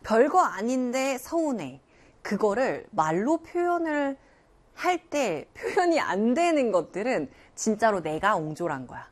별거 아닌데 서운해. 그거를 말로 표현을 할 때 표현이 안 되는 것들은 진짜로 내가 옹졸한 거야.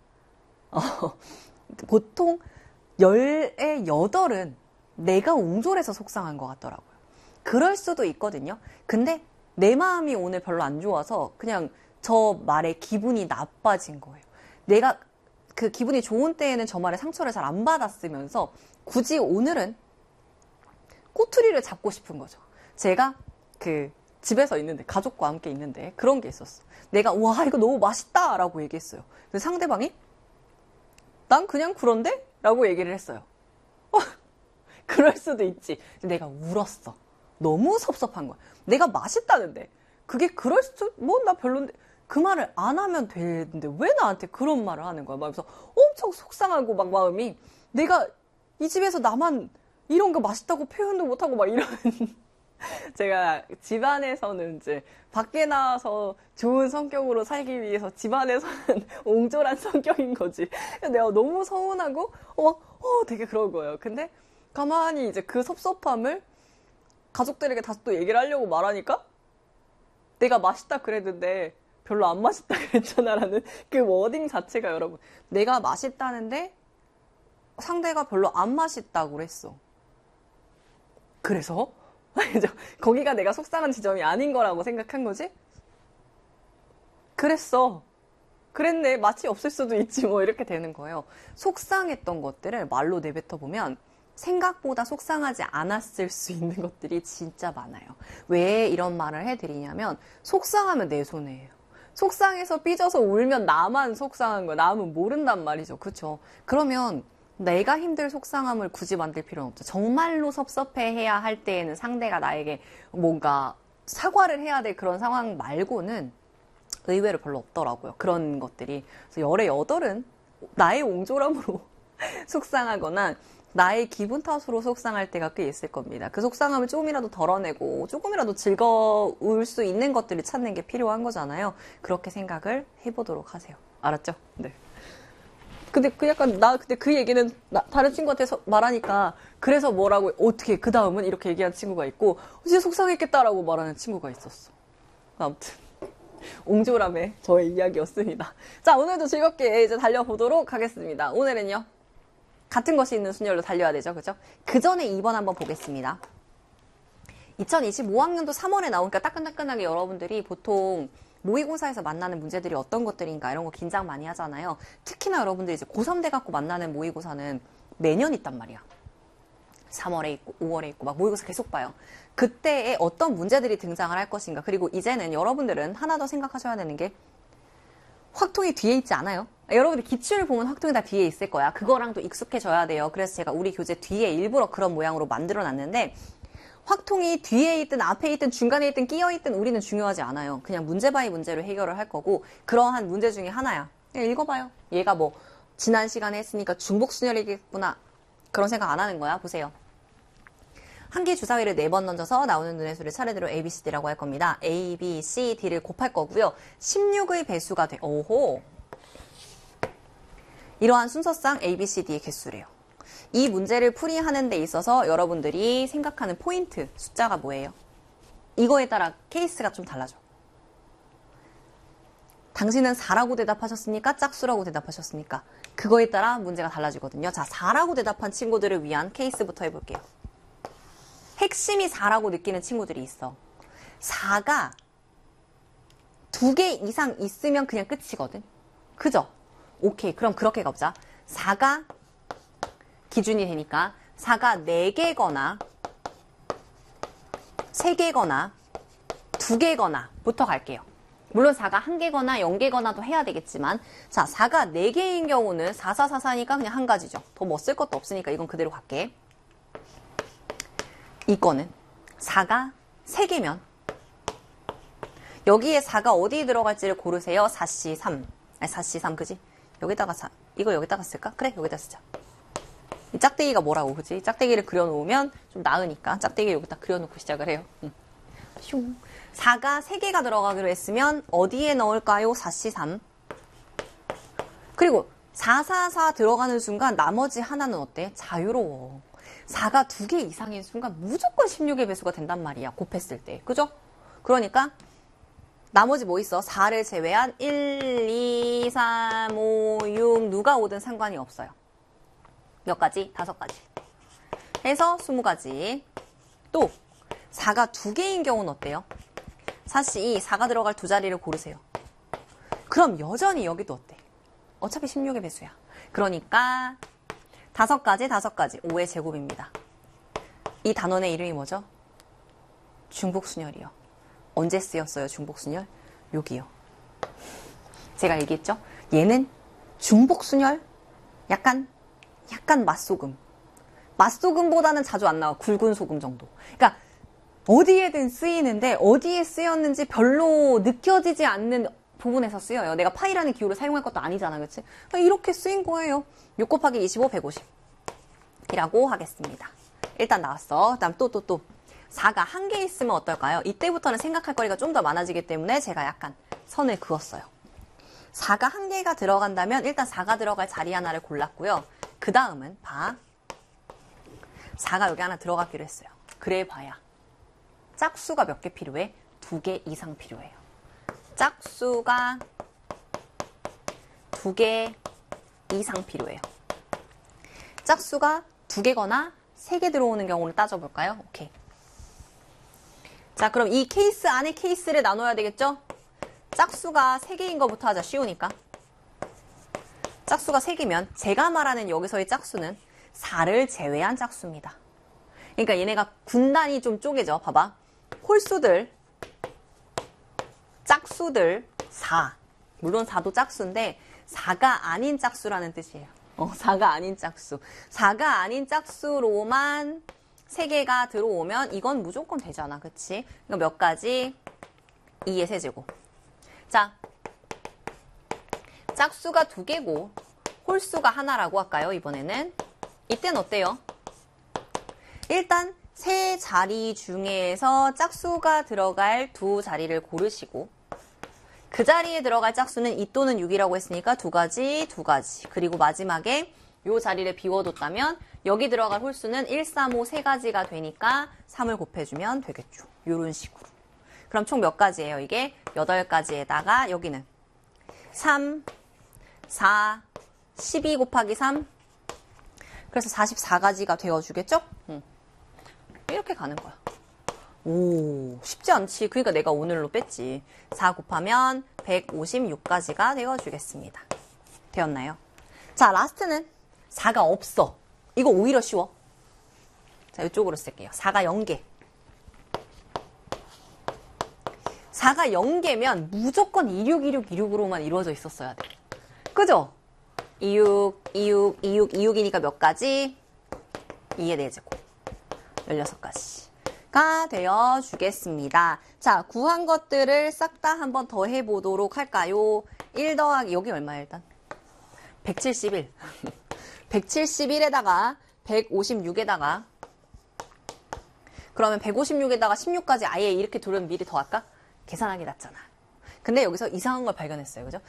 보통 10의 8은 내가 옹졸해서 속상한 것 같더라고요. 그럴 수도 있거든요. 근데 내 마음이 오늘 별로 안 좋아서 그냥 저 말에 기분이 나빠진 거예요. 내가 그 기분이 좋은 때에는 저 말에 상처를 잘 안 받았으면서 굳이 오늘은 꼬투리를 잡고 싶은 거죠. 제가 집에서 있는데, 가족과 함께 있는데 그런 게 있었어. 내가 와 이거 너무 맛있다 라고 얘기했어요. 근데 상대방이 난 그냥 그런데? 라고 얘기를 했어요. 그럴 수도 있지. 내가 울었어. 너무 섭섭한 거야. 내가 맛있다는데 그게 그럴 수도 나 별론데 그 말을 안 하면 되는데 왜 나한테 그런 말을 하는 거야. 막 그래서 엄청 속상하고 막 마음이 내가 이 집에서 나만 이런 거 맛있다고 표현도 못하고 막 이런 제가 집안에서는 이제 밖에 나와서 좋은 성격으로 살기 위해서 집안에서는 옹졸한 성격인 거지. 내가 너무 서운하고 되게 그런 거예요. 근데 가만히 이제 그 섭섭함을 가족들에게 다시 또 얘기를 하려고 말하니까 내가 맛있다 그랬는데 별로 안 맛있다 그랬잖아라는 그 워딩 자체가 여러분 내가 맛있다는데 상대가 별로 안 맛있다고 그랬어. 그래서 거기가 내가 속상한 지점이 아닌 거라고 생각한 거지? 그랬어. 그랬네. 맛이 없을 수도 있지 뭐 이렇게 되는 거예요. 속상했던 것들을 말로 내뱉어 보면 생각보다 속상하지 않았을 수 있는 것들이 진짜 많아요. 왜 이런 말을 해드리냐면 속상하면 내 손해예요. 속상해서 삐져서 울면 나만 속상한 거야. 남은 모른단 말이죠. 그렇죠? 그러면 내가 힘들 속상함을 굳이 만들 필요는 없죠. 정말로 섭섭해해야 할 때에는 상대가 나에게 뭔가 사과를 해야 될 그런 상황 말고는 의외로 별로 없더라고요. 그런 것들이. 그래서 10의 8은 나의 옹졸함으로 속상하거나 나의 기분 탓으로 속상할 때가 꽤 있을 겁니다. 그 속상함을 조금이라도 덜어내고 조금이라도 즐거울 수 있는 것들을 찾는 게 필요한 거잖아요. 그렇게 생각을 해보도록 하세요. 알았죠? 네. 근데 근데 그 얘기는 다른 친구한테 말하니까 그래서 뭐라고 어떻게 그 다음은 이렇게 얘기한 친구가 있고 진짜 속상했겠다라고 말하는 친구가 있었어. 아무튼 옹졸함의 저의 이야기였습니다. 자, 오늘도 즐겁게 이제 달려보도록 하겠습니다. 오늘은요 같은 것이 있는 순열로 달려야 되죠, 그죠? 그 전에 2번 한번 보겠습니다. 2025학년도 3월에 나오니까 따끈따끈하게 여러분들이 보통 모의고사에서 만나는 문제들이 어떤 것들인가 이런 거 긴장 많이 하잖아요. 특히나 여러분들이 이제 고3 돼갖고 만나는 모의고사는 매년 있단 말이야. 3월에 있고 5월에 있고 막 모의고사 계속 봐요. 그때에 어떤 문제들이 등장을 할 것인가. 그리고 이제는 여러분들은 하나 더 생각하셔야 되는 게 확통이 뒤에 있지 않아요? 여러분들 기출을 보면 확통이 다 뒤에 있을 거야. 그거랑 또 익숙해져야 돼요. 그래서 제가 우리 교재 뒤에 일부러 그런 모양으로 만들어놨는데 확통이 뒤에 있든 앞에 있든 중간에 있든 끼어 있든 우리는 중요하지 않아요. 그냥 문제 바이 문제로 해결을 할 거고 그러한 문제 중에 하나야. 그냥 읽어봐요. 얘가 뭐 지난 시간에 했으니까 중복순열이겠구나. 그런 생각 안 하는 거야. 보세요. 한 개 주사위를 4번 던져서 나오는 눈의 수를 차례대로 A, B, C, D라고 할 겁니다. A, B, C, D를 곱할 거고요. 16의 배수가 돼. 오호. 이러한 순서상 A, B, C, D의 개수래요. 이 문제를 풀이하는 데 있어서 여러분들이 생각하는 포인트, 숫자가 뭐예요? 이거에 따라 케이스가 좀 달라져. 당신은 4라고 대답하셨습니까? 짝수라고 대답하셨습니까? 그거에 따라 문제가 달라지거든요. 자, 4라고 대답한 친구들을 위한 케이스부터 해볼게요. 핵심이 4라고 느끼는 친구들이 있어. 4가 2개 이상 있으면 그냥 끝이거든. 그죠? 오케이, 그럼 그렇게 가보자. 4가 기준이 되니까 4가 4개거나 3개거나 2개거나 부터 갈게요. 물론 4가 1개거나 0개거나도 해야 되겠지만 자, 4가 4개인 경우는 4444니까 그냥 한 가지죠. 더 뭐 쓸 것도 없으니까 이건 그대로 갈게. 이거는 4가 3개면 여기에 4가 어디에 들어갈지를 고르세요. 4C3. 아니 4C3 그지? 여기다가 이거 여기다가 쓸까? 그래 여기다 쓰자. 이 짝대기가 뭐라고 그지? 짝대기를 그려놓으면 좀 나으니까 짝대기 여기다 그려놓고 시작을 해요. 4가 3개가 들어가기로 했으면 어디에 넣을까요? 4C3. 그리고 444 들어가는 순간 나머지 하나는 어때? 자유로워. 4가 2개 이상인 순간 무조건 16의 배수가 된단 말이야. 곱했을 때. 그죠? 그러니까 나머지 뭐 있어? 4를 제외한 1, 2, 3, 5, 6 누가 오든 상관이 없어요. 몇 가지? 5가지. 해서 20가지. 또 4가 2개인 경우는 어때요? 사실 4가 들어갈 두 자리를 고르세요. 그럼 여전히 여기도 어때? 어차피 16의 배수야. 그러니까 5가지, 5의 제곱입니다. 이 단원의 이름이 뭐죠? 중복순열이요. 언제 쓰였어요, 중복순열? 여기요. 제가 얘기했죠? 얘는 중복순열? 약간 맛소금. 맛소금보다는 자주 안 나와. 굵은 소금 정도. 그러니까 어디에든 쓰이는데 어디에 쓰였는지 별로 느껴지지 않는 부분에서 쓰여요. 내가 파이라는 기호를 사용할 것도 아니잖아. 그치? 이렇게 쓰인 거예요. 6 곱하기 25, 150. 이라고 하겠습니다. 일단 나왔어. 그 다음 또. 4가 한 개 있으면 어떨까요? 이때부터는 생각할 거리가 좀 더 많아지기 때문에 제가 약간 선을 그었어요. 4가 한 개가 들어간다면 일단 4가 들어갈 자리 하나를 골랐고요. 그 다음은 4가 여기 하나 들어가기로 했어요. 그래 봐야 짝수가 몇 개 필요해? 2개 이상 필요해요. 짝수가 2개 이상 필요해요. 짝수가 2개거나 3개 들어오는 경우를 따져볼까요? 오케이. 자, 그럼 이 케이스 안에 케이스를 나눠야 되겠죠? 짝수가 3개인 것부터 하자. 쉬우니까. 짝수가 3개면 제가 말하는 여기서의 짝수는 4를 제외한 짝수입니다. 그러니까 얘네가 군단이 좀 쪼개져. 봐봐. 홀수들, 짝수들 4. 물론 4도 짝수인데 4가 아닌 짝수라는 뜻이에요. 4가 아닌 짝수. 4가 아닌 짝수로만 3개가 들어오면 이건 무조건 되잖아. 그치? 그러니까 몇 가지? 2의 세제곱. 자, 짝수가 2개고 홀수가 하나라고 할까요? 이번에는. 이때는 어때요? 일단 세 자리 중에서 짝수가 들어갈 두 자리를 고르시고 그 자리에 들어갈 짝수는 2 또는 6이라고 했으니까 2가지. 그리고 마지막에 이 자리를 비워뒀다면 여기 들어갈 홀수는 1, 3, 5 세 가지가 되니까 3을 곱해주면 되겠죠. 이런 식으로. 그럼 총 몇 가지예요? 이게 8가지에다가 여기는 3, 4, 12 곱하기 3 그래서 44가지가 되어주겠죠? 이렇게 가는 거야. 오, 쉽지 않지. 그러니까 내가 오늘로 뺐지. 4 곱하면 156가지가 되어주겠습니다. 되었나요? 자, 라스트는 4가 없어. 이거 오히려 쉬워. 자, 이쪽으로 쓸게요. 4가 0개. 4가 0개면 무조건 2616으로만 이루어져 있었어야 돼. 그죠? 26이니까 몇 가지? 2의 4제곱. 16가지가 되어주겠습니다. 자, 구한 것들을 싹 다 한번 더 해보도록 할까요? 1 더하기, 여기 얼마야, 일단? 171. 171에다가 156에다가 그러면 156에다가 16까지 아예 이렇게 둘은 미리 더할까? 계산하기 낫잖아. 근데 여기서 이상한 걸 발견했어요. 그죠?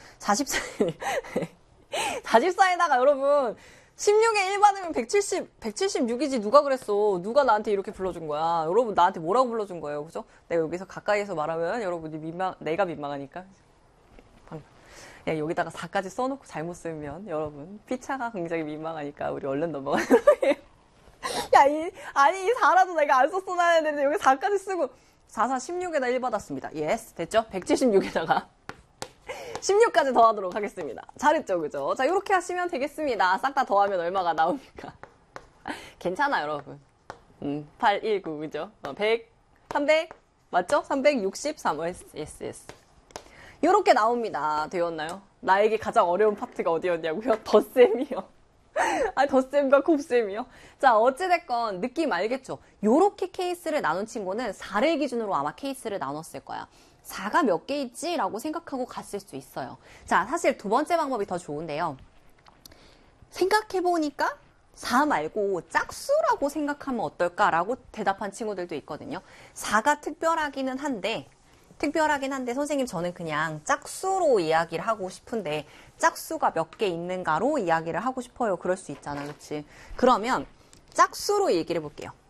44에다가 여러분 16에 1 받으면 176이지 누가 그랬어. 누가 나한테 이렇게 불러준 거야. 여러분 나한테 뭐라고 불러준 거예요. 그죠? 내가 여기서 가까이에서 말하면 여러분이 내가 민망하니까. 야, 여기다가 4까지 써놓고 잘못 쓰면 여러분 피차가 굉장히 민망하니까 우리 얼른 넘어가는 거예요. 야, 이 4라도 내가 안 썼어야 되는데 여기 4까지 쓰고 4, 16에다 1 받았습니다. 예스, 됐죠? 176에다가 16까지 더하도록 하겠습니다. 잘했죠, 그죠? 자, 이렇게 하시면 되겠습니다. 싹 다 더하면 얼마가 나옵니까? 괜찮아, 여러분. 8, 1, 9, 그죠? 100, 300, 맞죠? 363, 예스. 요렇게 나옵니다. 되었나요? 나에게 가장 어려운 파트가 어디였냐고요? 덧셈이요. 덧셈과 곱셈이요? 자, 어찌됐건 느낌 알겠죠? 요렇게 케이스를 나눈 친구는 4를 기준으로 아마 케이스를 나눴을 거야. 4가 몇 개 있지? 라고 생각하고 갔을 수 있어요. 자, 사실 두 번째 방법이 더 좋은데요. 생각해보니까 4 말고 짝수라고 생각하면 어떨까라고 대답한 친구들도 있거든요. 4가 특별하긴 한데 선생님 저는 그냥 짝수로 이야기를 하고 싶은데 짝수가 몇 개 있는가로 이야기를 하고 싶어요. 그럴 수 있잖아. 그렇지? 그러면 짝수로 얘기를 해볼게요.